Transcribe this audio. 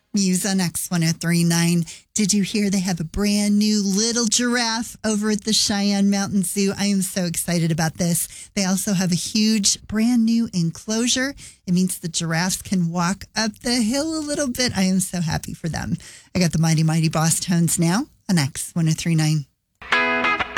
News on X1039. Did you hear they have a brand new little giraffe over at the Cheyenne Mountain Zoo? I am so excited about this. They also have a huge brand new enclosure. It means the giraffes can walk up the hill a little bit. I am so happy for them. I got the Mighty Mighty Boss Tones now on X1039.